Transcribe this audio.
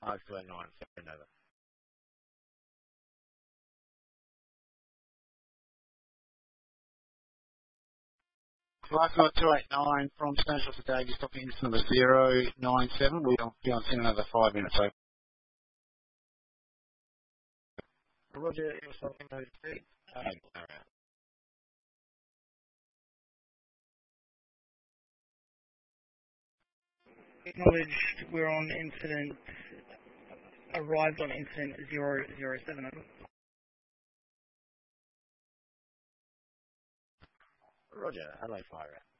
209, over. Flight 289 from Central to Davey, stopping in number 097. We'll be on in another 5 minutes. So. Roger, you're stopping those feet. Acknowledged, we're on incident, arrived on incident 007, over. Roger, hello, fire.